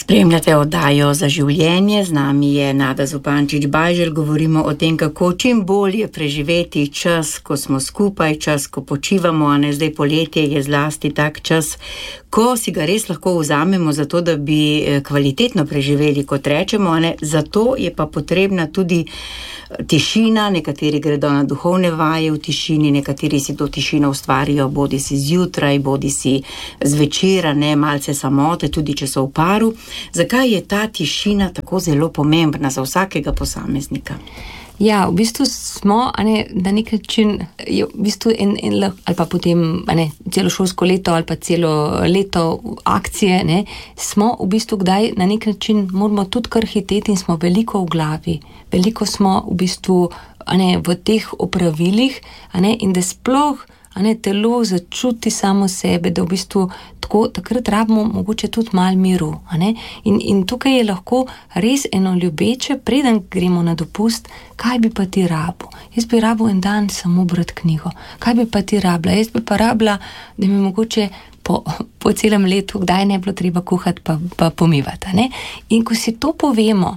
Spremljate oddajo Za življenje, z nami je Nada Zupančič-Bajželj, govorimo o tem, kako čim bolje preživeti čas, ko smo skupaj, čas, ko počivamo, a ne zdaj poletje je zlasti tak čas, ko si ga res lahko vzamemo za to, da bi kvalitetno preživeli, kot rečemo, a ne, zato je pa potrebna tudi tišina, nekateri gredo na duhovne vaje v tišini, nekateri si to tišino ustvarijo, bodi si zjutraj, bodi si zvečer, ne, malce samote, tudi če so v paru. Zakaj je ta tišina tako zelo pomembna za vsakega posameznika? Ja, v bistvu smo, na nek način, v bistvu ali pa potem, celo šolsko leto ali pa celo leto akcije, smo v bistvu kdaj na nek način moramo tudi kar hiteti in smo veliko v glavi. Veliko smo v bistvu, v teh opravilih, in da sploh, telo začuti samo sebe, da v bistvu takrat rabimo mogoče tudi malo miru, in tukaj je lahko res eno ljubeče, preden gremo na dopust, kaj bi pa ti rabil? Jaz bi rabil en dan samo brati knjigo. Kaj bi pa ti rabila? Jaz bi pa rabila, da mi mogoče po celem letu, kdaj ne bilo treba kuhati pa pomivati, In ko si to povemo,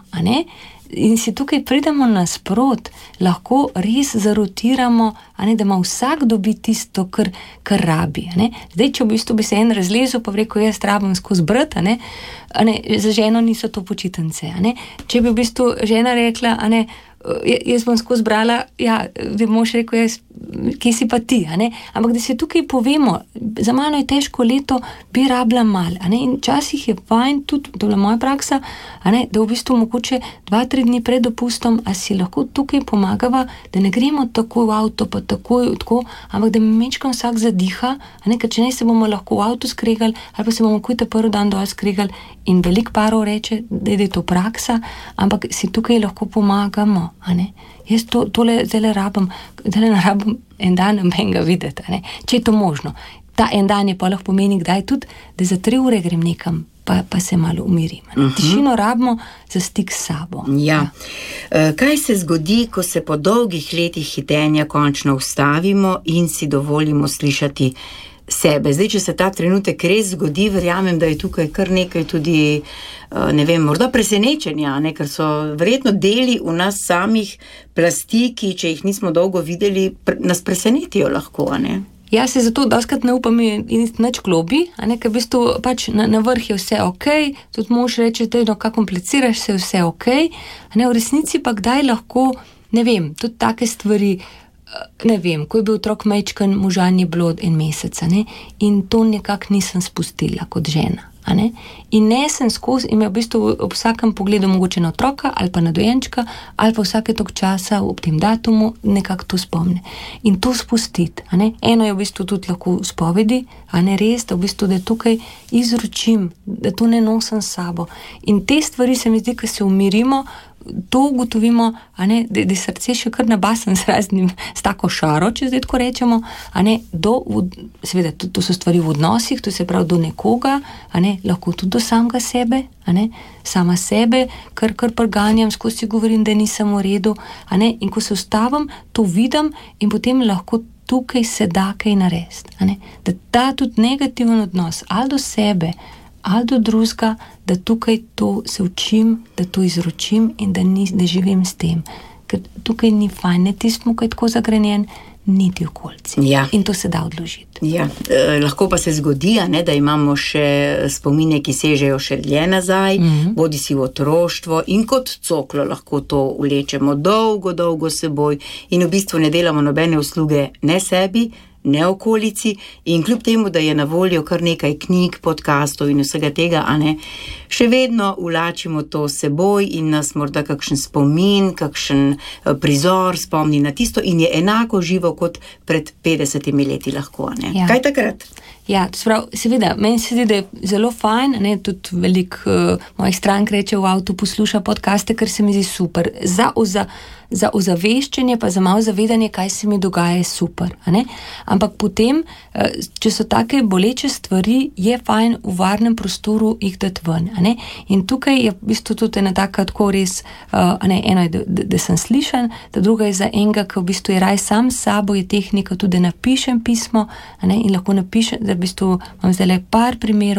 in si tukaj pridemo nasprot, lahko res zarotiramo, da ima vsak dobi tisto, kar rabi. Zdaj, če v bistvu bi se en razlezel, pa rekel, jaz rabim skozi brati, za ženo niso to počitnice. Če bi v bistvu žena rekla, jaz bom skozi brala, bi mož rekel, kje si pa ti, ampak da si tukaj povemo, za mano je težko leto, bi rabila mal, in včasih je fajn, tudi to je moja praksa, da v bistvu mogoče 2-3 dni pred dopustom, a si lahko tukaj pomagava, da ne gremo takoj v avto, pa takoj tako, ampak da mi mečkam vsak zadiha, ker če ne se bomo lahko v avtu skregali, ali pa se bomo kuj ta prvi dan dol skregali, in veliko parov reče, da je to praksa, ampak si tukaj lahko pomagamo, Jaz tole zdaj rabim en dan menga videti, če je to možno. Ta en dan je pa lahko pomeni kdaj tudi, da za 3 ure grem nekam, pa se malo umirim. Tišino rabimo za stik s sabo. Ja. Kaj se zgodi, ko se po dolgih letih hitenja končno ustavimo in si dovolimo slišati sebe? Zdaj, če se ta trenutek res zgodi, verjamem, da je tukaj kar nekaj tudi, morda presenečenja, ker so verjetno deli v nas samih plasti, ki, če jih nismo dolgo videli, nas presenetijo lahko, Ja, se zato dostakrat ne upam in nič globi, ker v bistvu pač na vrh je vse okej, tudi mož reče, da kako kompliciraš se, vse okej, v resnici pa kdaj lahko, tudi take stvari, ko je bil otrok majčken, možan je bilo 1 mesec, in to nekako nisem spustila kot žena, in ne sem skozi, in me v bistvu ob vsakem pogledu mogoče na otroka, ali pa na dojenčka, ali pa vsake tok časa ob tem datumu nekako to spomne. In to spustiti, Eno je v bistvu tudi lahko spovedi, res, da v bistvu, da tukaj izročim, da to ne nosim s sabo. In te stvari se mi zdi, ko se umirimo, to ugotovimo, da je srce še kar nabasen s tako šaro, če zdaj tako rečemo, seveda, to so stvari v odnosih, to se pravi do nekoga, lahko tudi do samega sebe, sama sebe, kar preganjam, skozi govorim, da nisem v redu, in ko se ustavim, to vidim in potem lahko tukaj se da kaj narediti, da ta tudi negativen odnos, ali do sebe, ali do drugega, da tukaj to se učim, da to izročim in da živim s tem. Ker tukaj ni fajn, ne tismo, ko je tako zagrenjen, niti okolici. Ja. In to se da odložiti. Ja. Lahko pa se zgodi, da imamo še spomine, ki sežejo še dlje nazaj, bodi si v otroštvo, in kot coklo lahko to vlečemo dolgo seboj in v bistvu ne delamo nobene usluge ne sebi, ne okolici, in kljub temu, da je na voljo kar nekaj knjig, podcastov in vsega tega, še vedno vlačimo to seboj in nas morda kakšen spomin, kakšen prizor spomni na tisto in je enako živo kot pred 50 leti lahko, Ja. Kaj takrat? Ja, seveda, meni se zdi, da je zelo fajn, tudi veliko mojih strank reče v avtu posluša podcaste, ker se mi zdi super. Za ozaveščanje, pa za malo zavedanje, kaj se mi dogaja, je super. Ampak potem, če so take boleče stvari, je fajn v varnem prostoru jih dati ven. In tukaj je v bistvu tudi ena taka tako res, eno je, da sem slišan, da druga je za enega, ki v bistvu je raj sam s sabo, je tehnika tudi, da napišem pismo, in lahko napišem, da v bistvu imam zdaj le par primerov,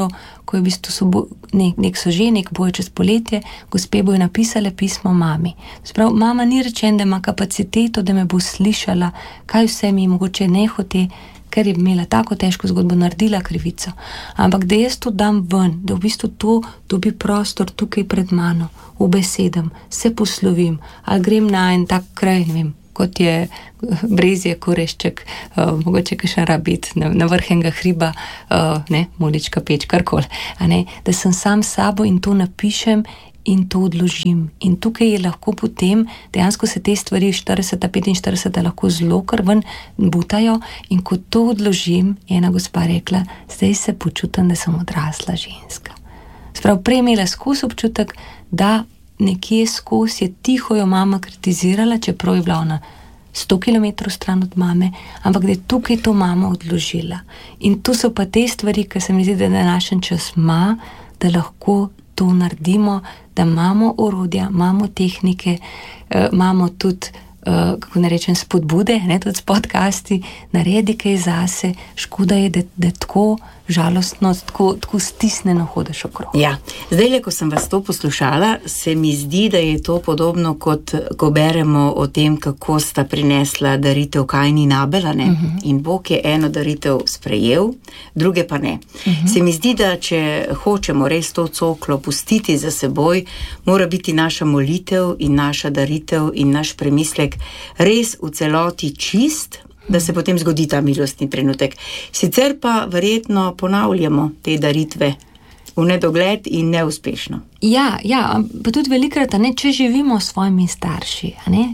ko je v bistvu nek soženik, bojo čez poletje, gospe bojo napisale pismo mami. Sprav, mama ni rečen, da ima kapaciteto, da me bo slišala, kaj vse mi mogoče ne hote, ker je imela tako težko zgodbo, naredila krivico. Ampak da jaz to dam ven, da v bistvu to dobi prostor tukaj pred mano, ubesedam, se poslovim, ali grem na en tak kraj, ne vem, kot je Brezje, Korešček, mogoče kakšen rabit, na vrhenga hriba, Molička peč, karkoli, da sem sam s sabo in to napišem in to odložim. In tukaj je lahko potem, dejansko se te stvari 40-45 lahko zelo kar ven butajo in ko to odložim, je ena gospa rekla, zdaj se počutim, da sem odrasla ženska. Sprav, prej imela skozi občutek, da nekje skozi je tiho jo mama kritizirala, čeprav je bila ona 100 km stran od mame, ampak da je tukaj to mama odložila. In tu so pa te stvari, ki se mi zdi, da današnji čas ima, da lahko to naredimo, da imamo orodja, imamo tehnike, imamo tudi, kako ne rečem, spodbude, tudi s podcasti, naredi kaj zase, škoda je, da tako žalostno, tako stisneno hodiš okrog. Ja, zdaj, ko sem vas to poslušala, se mi zdi, da je to podobno, kot ko beremo o tem, kako sta prinesla daritev Kain in Abel, in Bog je eno daritev sprejel, druge pa ne. Se mi zdi, da če hočemo res to coklo pustiti za seboj, mora biti naša molitev in naša daritev in naš premislek res v celoti čist, da se potem zgodi ta milostni trenutek. Sicer pa verjetno ponavljamo te daritve v nedogled in neuspešno. Ja, pa tudi velikrat, če živimo s svojimi starši,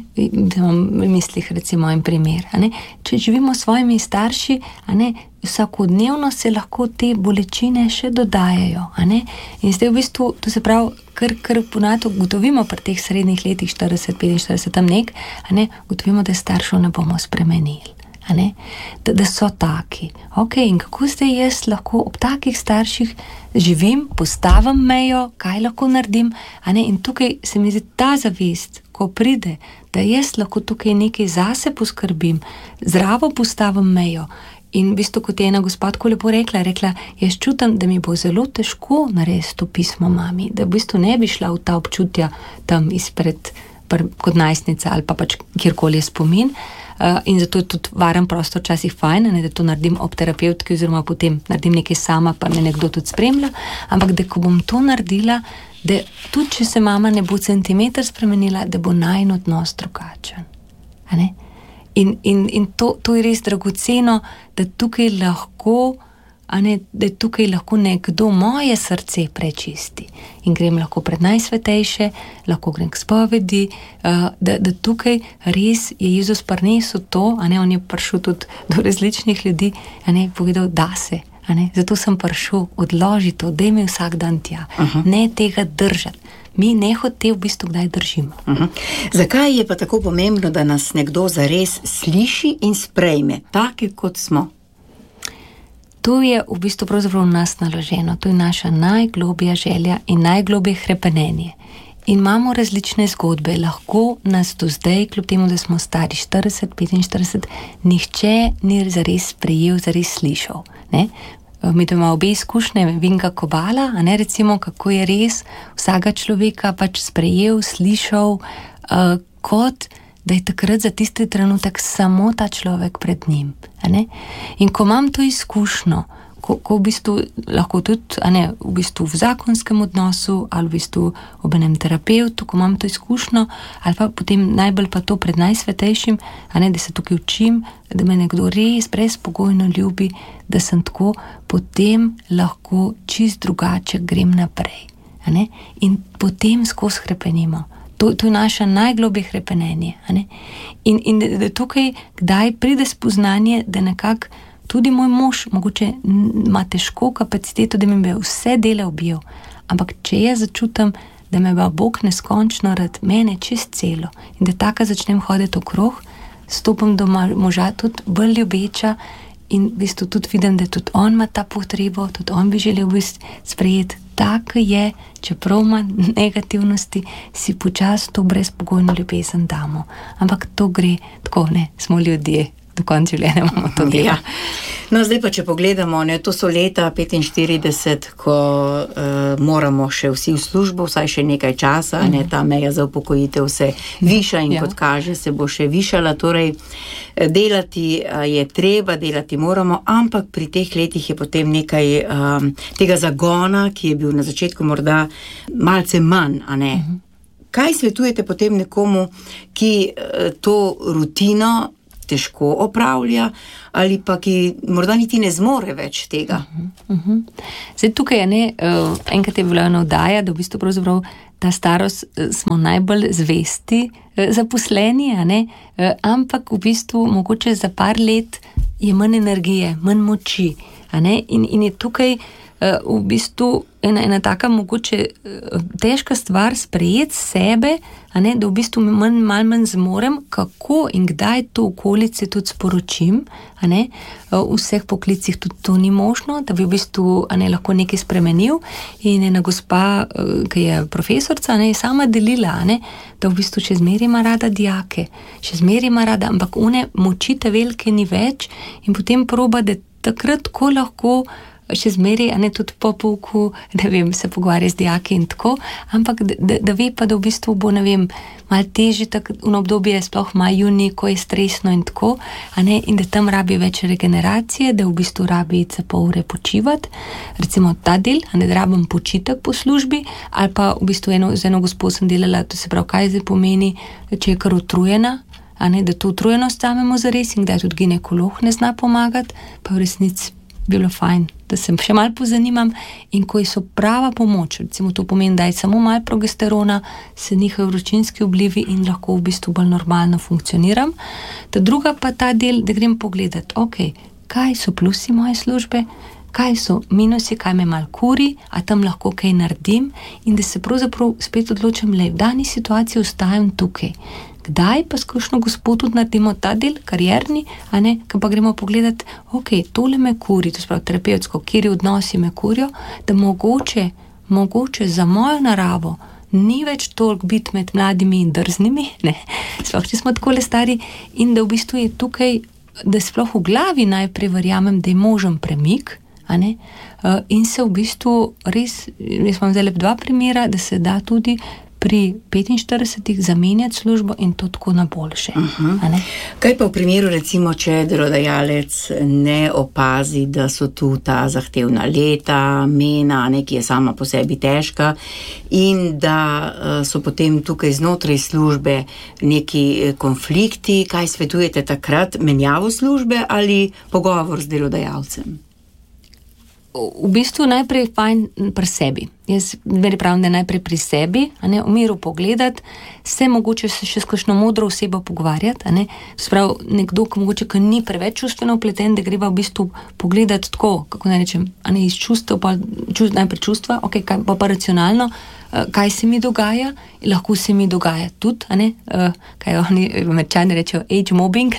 v mislih recimo en primer, če živimo s svojimi starši, vsakodnevno se lahko te bolečine še dodajajo, in zdaj v bistvu, to se pravi, kar ponavadi ugotovimo pri teh srednjih letih 40-45 tam ugotovimo, da staršev ne bomo spremenili. Da so taki. In kako zdaj jaz lahko ob takih starših živim, postavim mejo, kaj lahko naredim, in tukaj se mi zdi ta zavest, ko pride, da jaz lahko tukaj nekaj zase poskrbim, zdravo postavim mejo. In v bistvu, kot je ena gospa tako lepo rekla, jaz čutim, da mi bo zelo težko narediti to pismo mami, da v bistvu ne bi šla v ta občutja tam izpred kot najstnica ali pa pač kjerkoli je spomin. In zato je tudi varen prostor včasih fajn, da to naredim ob terapevtki oziroma potem naredim nekaj sama, pa me nekdo tudi spremlja, ampak da ko bom to naredila, da tudi če se mama ne bo centimeter spremenila, da bo najin odnos drugačen. In to je res dragoceno, da tukaj lahko nekdo moje srce prečisti. In grem lahko pred najsvetejše, lahko grem k spovedi, da tukaj res je Jezus prinesel to, on je prišel tudi do različnih ljudi, povedal, da se, zato sem prišel, odloži to, daj mi vsak dan tja, ne tega držati. Mi nehote v bistvu kdaj držimo. Zakaj je pa tako pomembno, da nas nekdo zares sliši in sprejme, take kot smo? To je v bistvu pravzaprav v nas naloženo, to je naša najglobja želja in najglobje hrepenenje. In imamo različne zgodbe, lahko nas do zdaj, kljub temu, da smo stari 40-45, nihče ni zares sprejel, zares slišal. Mi to ima obe izkušnje, Vinka Kobala, recimo, kako je res vsakega človeka pač sprejel, slišal, kot da je takrat za tisti trenutek samo ta človek pred njim. In ko imam to izkušnjo, ko v bistvu lahko tudi v bistvu v zakonskem odnosu ali v bistvu ob enem terapevtu, ko imam to izkušnjo, ali pa potem najbolj pa to pred najsvetejšim, da se tukaj učim, da me nekdo res brezpogojno ljubi, da sem tako, potem lahko čist drugače grem naprej. In potem skozi hrepenimo. To je naše najglobje hrepenenje. In da tukaj kdaj pride spoznanje, da nekako tudi moj mož mogoče ima težko kapaciteto, da mi bi vse dele objel. Ampak če jaz začutim, da me bo Bog neskončno rad, mene čist celo in da taka začnem hoditi okrog, stopim do moža tudi bolj ljubeča in v bistvu tudi vidim, da tudi on ima ta potrebo, tudi on bi želel sprejeti. Tako je, čeprav ima negativnosti, si počasi to brezpogojno ljubezen damo. Ampak to gre tako, smo ljudje, do konca življenja bomo to delali. Ja. No, zdaj pa, če pogledamo, to so leta 45, ko moramo še vsi v službo, vsaj še nekaj časa, ta meja za upokojitev se viša in kot kaže, se bo še višala, torej delati je treba, delati moramo, ampak pri teh letih je potem nekaj tega zagona, ki je bil na začetku morda malce manj, a ne? Kaj svetujete potem nekomu, ki to rutino težko opravlja ali pa ki morda niti ne zmore več tega? Zdaj tukaj je enkrat je bila ena oddaja, da v bistvu pravzaprav ta starost smo najbolj zvesti zaposleni, ampak v bistvu mogoče za par let je manj energije, manj moči, in je tukaj v bistvu ena taka mogoče težka stvar sprejeti sebe, da v bistvu malo manj zmorem, kako in kdaj to okolici tudi sporočim, v vseh poklicih tudi to ni možno, da bi v bistvu lahko nekaj spremenil. In ena gospa, ki je profesorca, je sama delila, da v bistvu še zmeraj ima rada dijake, še zmeraj ima rada, ampak one moči te velike ni več in potem proba, da takrat, ko lahko še zmeraj, tudi po pouku, se pogovarja z dijaki in tako, ampak da ve pa, da v bistvu bo, malo težje v obdobje, sploh maj, junij, ko je stresno in tako, in da tam rabi več regeneracije, da v bistvu rabi za pol ure počivati, recimo ta del, da rabim počitek po službi, ali pa v bistvu z eno gospo sem delala, to se pravi, kaj zdaj pomeni, če je kar utrujena, da to utrujenost samemo zares in da tudi ginekolog ne zna pomagati, pa v resnici bilo fajn, da se še malo pozanimam in ko so prava pomoč, recimo to pomeni, da je samo malo progesterona, se njihovi vročinski vplivi in lahko v bistvu bolj normalno funkcioniram. Ta druga pa ta del, da grem pogledati, kaj so plusi moje službe, kaj so minusi, kaj me malo kuri, a tam lahko kaj naredim in da se pravzaprav spet odločim, v dani situaciji ostajam tukaj. Kdaj pa s kakšno gospod tudi naredimo ta del, karierni, ko pa gremo pogledati, tole me kuri, to spravi terapevtsko, kjeri odnosi me kurijo, da mogoče za mojo naravo ni več toliko biti med mladimi in drznimi, sploh če smo takole stari, in da v bistvu je tukaj, da sploh v glavi najprej verjamem, da je možen premik, in se v bistvu res imam zdaj dva primera, da se da tudi pri 45 zamenjati službo in to tako na boljše. Kaj pa v primeru, recimo, če delodajalec ne opazi, da so tu ta zahtevna leta, mena, ki je sama po sebi težka in da so potem tukaj znotraj službe neki konflikti, kaj svetujete takrat, menjavo službe ali pogovor z delodajalcem? V bistvu najprej fajn pri sebi. Jaz veri pravim, da najprej pri sebi, v miru pogledati, se mogoče še s kakšno modro osebo pogovarjati, sprav nekdo, ki mogoče ni preveč čustveno vpleten, da greva v bistvu pogledati tako, kako naj rečem, iz čustev, najprej čustva, kaj pa racionalno, kaj se mi dogaja, lahko se mi dogaja tudi, kaj oni Američani rečejo age mobbing,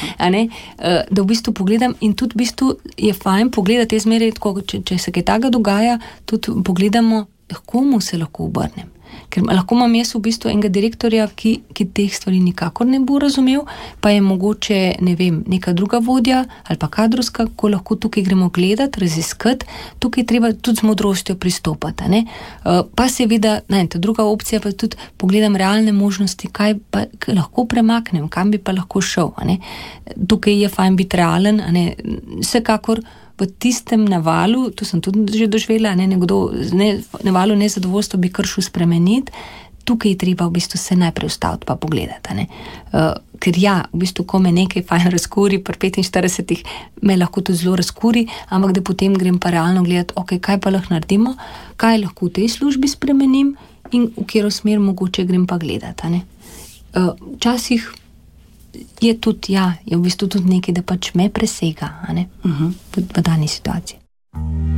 da v bistvu pogledam in tudi v bistvu je fajn pogledati, jaz zmeraj tako, če se kaj takega dogaja, tudi pogledamo, komu se lahko obrnem. Ker lahko imam jaz v bistvu enega direktorja, ki teh stvari nikakor ne bo razumel, pa je mogoče, neka druga vodja ali pa kadrovska, ko lahko tukaj gremo gledati, raziskati, tukaj treba tudi z modrostjo pristopati. Pa seveda, ta druga opcija pa tudi pogledam realne možnosti, kaj pa lahko premaknem, kam bi pa lahko šel. Tukaj je fajn biti realen, vsekakor v tistem navalu, to sem tudi že doživela, nekdo navalu nezadovoljstva bi kršil spremeniti, tukaj je treba v bistvu se najprej ustaviti pa pogledati. Ker v bistvu, ko me nekaj fajn razkuri, pri 45 me lahko tudi zelo razkuri, ampak da potem grem pa realno gledati, kaj pa lahko naredimo, kaj lahko v tej službi spremenim in v katero smer mogoče grem pa gledati. Včasih je tudi, je v bistvu tudi nekaj, da pač me presega, v dani situaciji.